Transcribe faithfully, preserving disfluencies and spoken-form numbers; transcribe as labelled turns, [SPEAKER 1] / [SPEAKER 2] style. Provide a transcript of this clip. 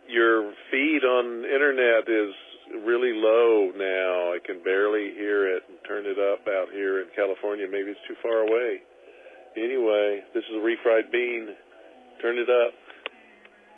[SPEAKER 1] your feed on internet is really low now. I can barely hear it. Turn it up out here in California. Maybe it's too far away. Anyway, this is a refried bean. Turn it up.